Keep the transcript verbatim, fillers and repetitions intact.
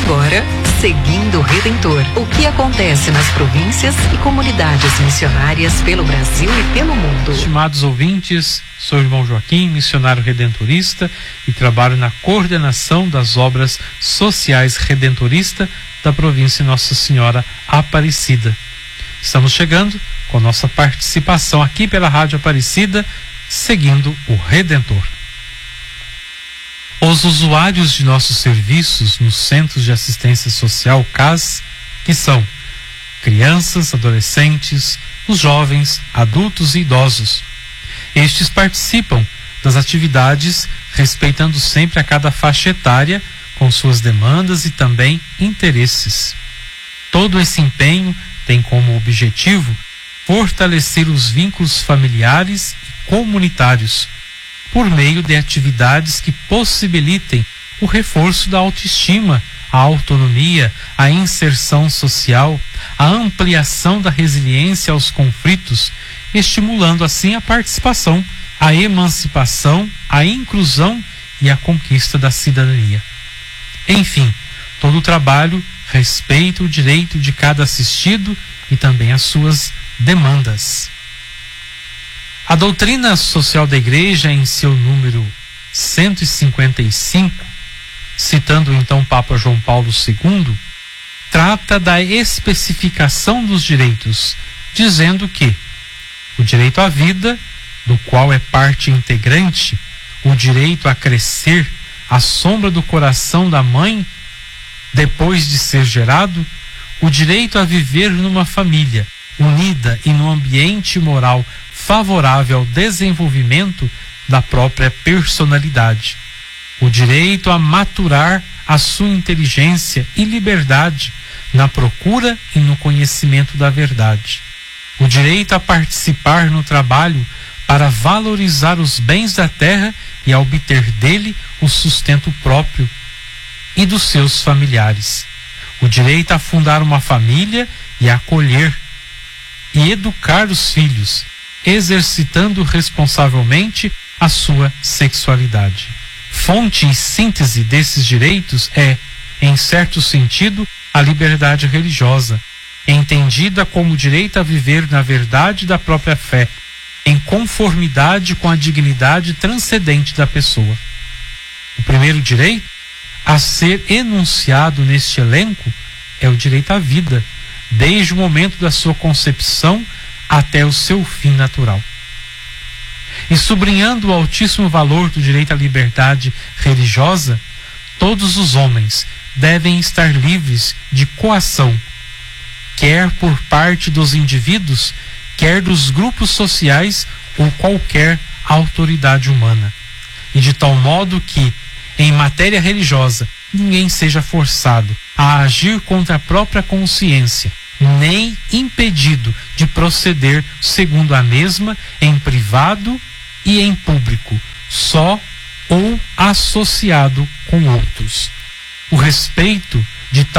agora, Seguindo o Redentor. O que acontece nas províncias e comunidades missionárias pelo Brasil e pelo mundo. Estimados ouvintes, sou o irmão Joaquim, missionário redentorista, e trabalho na coordenação das obras sociais redentorista da província Nossa Senhora Aparecida. Estamos chegando com nossa participação aqui pela Rádio Aparecida, Seguindo o Redentor. Os usuários de nossos serviços nos Centros de Assistência Social C A S, que são crianças, adolescentes, os jovens, adultos e idosos. Estes participam das atividades respeitando sempre a cada faixa etária com suas demandas e também interesses. Todo esse empenho tem como objetivo fortalecer os vínculos familiares e comunitários por meio de atividades que possibilitem o reforço da autoestima, a autonomia, a inserção social, a ampliação da resiliência aos conflitos, estimulando assim a participação, a emancipação, a inclusão e a conquista da cidadania. Enfim, todo o trabalho respeita o direito de cada assistido e também as suas demandas. A doutrina social da Igreja, em seu número cento e cinquenta e cinco, citando então Papa João Paulo segundo, trata da especificação dos direitos, dizendo que o direito à vida, do qual é parte integrante, o direito a crescer à sombra do coração da mãe depois de ser gerado, o direito a viver numa família unida e num ambiente moral favorável ao desenvolvimento da própria personalidade, o direito a maturar a sua inteligência e liberdade na procura e no conhecimento da verdade, o direito a participar no trabalho para valorizar os bens da terra e a obter dele o sustento próprio e dos seus familiares, o direito a fundar uma família e a acolher e educar os filhos, exercitando responsavelmente a sua sexualidade. Fonte e síntese desses direitos é, em certo sentido, a liberdade religiosa, entendida como direito a viver na verdade da própria fé, em conformidade com a dignidade transcendente da pessoa. O primeiro direito a ser enunciado neste elenco é o direito à vida, desde o momento da sua concepção até o seu fim natural. E sublinhando o altíssimo valor do direito à liberdade religiosa, todos os homens devem estar livres de coação, quer por parte dos indivíduos, quer dos grupos sociais ou qualquer autoridade humana, e de tal modo que, em matéria religiosa, ninguém seja forçado a agir contra a própria consciência, nem impedido de proceder segundo a mesma em privado e em público, só ou associado com outros. O respeito de